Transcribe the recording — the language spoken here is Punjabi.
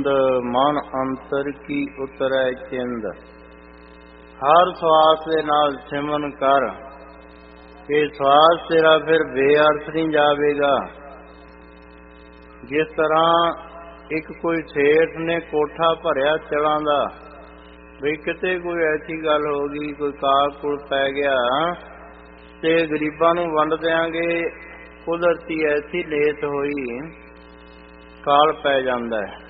ਮਨ ਅੰਤਰ ਕੀ ਉਤਰੈ ਚਿੰਦ। ਹਰ ਸਵਾਸ ਦੇ ਨਾਲ ਸਿਮਰਨ ਕਰ, ਇਹ ਸਵਾਸ ਤੇਰਾ ਫਿਰ ਬੇਅਰਥ ਨਹੀਂ ਜਾਵੇਗਾ। ਜਿਸ ਤਰ੍ਹਾਂ ਇੱਕ ਕੋਈ ਸੇਠ ਨੇ ਕੋਠਾ ਭਰਿਆ ਚਲਾਂ ਦਾ, ਵੀ ਕਿਤੇ ਕੋਈ ਐਸੀ ਗੱਲ ਹੋ ਗਈ, ਕੋਈ ਕਾਲ ਕੁਲ ਪੈ ਗਿਆ ਤੇ ਗਰੀਬਾਂ ਨੂੰ ਵੰਡ ਦਿਆਂਗੇ, ਕੁਦਰਤੀ ਐਸੀ ਲੇਟ ਹੋਈ ਕਾਲ ਪੈ ਜਾਂਦਾ ਹੈ।